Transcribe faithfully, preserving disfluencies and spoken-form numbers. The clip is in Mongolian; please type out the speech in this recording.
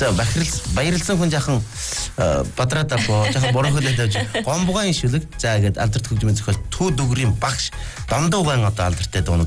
За бахирал баярлсан хүн жахан бадраад аваа жахан борохолтой тавьж гомбогын шүлэг за гээд алдарт хөгжмийн зохиол Түү Дүгрийн багш Дамдуугаан одоо алдартай дуунууд